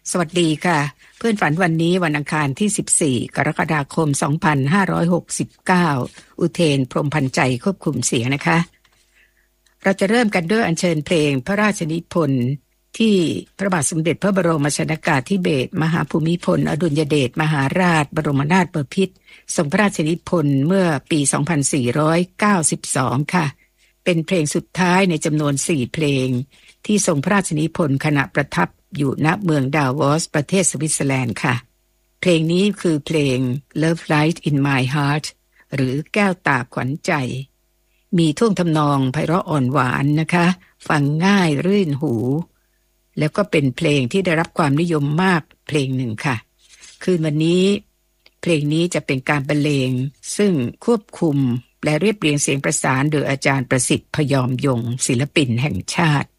สวัสดีค่ะเพื่อนฝันวันนี้วันอังคารที่14กรกฎาคม2569อุเทนพรหมพันธ์ใจควบคุมเสียงนะคะเราจะเริ่มกันด้วยอัญเชิญเพลงพระราชนิพนธ์ที่พระบาทสมเด็จพระบรมชนกาธิเบศรมหาภูมิพลอดุลยเดชมหาราชบรมนาถบพิตรทรงพระราชนิพนธ์เมื่อปี2492ค่ะเป็นเพลงสุดท้ายในจำนวน4เพลงที่ทรงพระราชนิพนธ์ขณะประทับอยู่ณเมืองดาวอสประเทศสวิตเซอร์แลนด์ค่ะเพลงนี้คือเพลง Love Light in My Heart หรือแก้วตาขวัญใจมีท่วงทำนองไพเราะอ่อนหวานนะคะฟังง่ายรื่นหูแล้วก็เป็นเพลงที่ได้รับความนิยมมากเพลงหนึ่งค่ะคืนวันนี้เพลงนี้จะเป็นการบรรเลงซึ่งควบคุมและเรียบเรียงเสียงประสานโดยอาจารย์ประสิทธิ์พยอมยงศิลปินแห่งชาติ